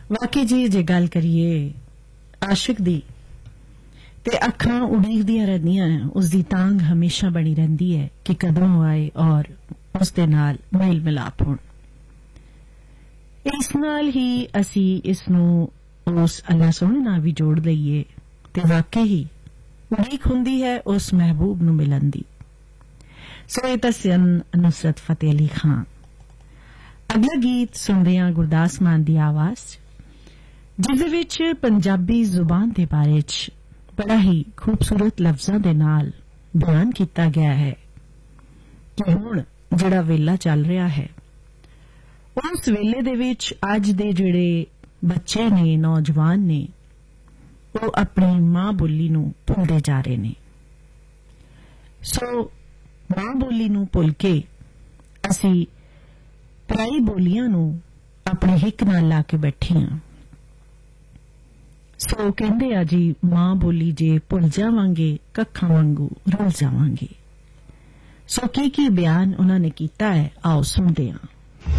वाकई जी जे गल करिए आशिक दी ते अखां उड़ीकदियां रहंदियां हैं, उसदी तांग हमेशा बनी रहंदी है कि कदों आए और उसदे नाल मेल मिलाप होण। इस नाल ही असी इसनूं उस अल्लाह सोहणे नाल भी जोड़ लईए ते वाकई ही उड़ीक हुंदी है उस महबूब नूं मिलन दी। सो ये दस्सन नुसरत फतेह अली खान। अगला गीत सुनदे हां गुरदास मान दी आवाज जिसदे विच पंजाबी जुबान दे बारे च बड़ा ही खूबसूरत लफ्जां दे नाल बयान किया गया है कि हुण जिहड़ा वेला चल रहा है उस वेले दे विच अज दे जिहड़े बच्चे ने नौजवान ने वो अपनी मां बोली नूं भुलदे जा रहे ने। सो मां बोली नूं भुल के असी पराई बोलियां नूं अपने हिक नाल ला के बैठे हां। सो कहंदे आ जी मां बोली जे भुल जावांगे कखां वांगू रुल जावांगे। सो की बयान उन्होंने कीता है आओ सुनदे हां।